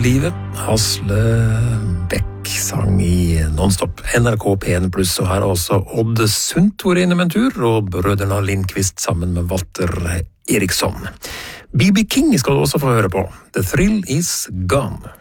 Livet, Hasle Bekk sang i Nonstop, NRK P1+, og her har også Odd Sundt vært inne med en tur, og brødrene Lindqvist sammen med Walter Eriksson. B.B. King skal du også få høre på. The Thrill Is Gone.